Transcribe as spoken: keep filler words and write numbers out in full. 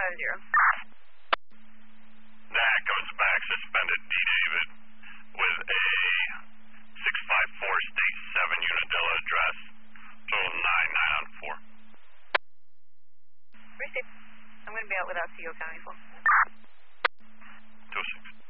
five zero. That comes back suspended D. David with a six five four state seven Unadilla address, total nine nine on four. Receive. I'm going to be out without C O County full. two oh six.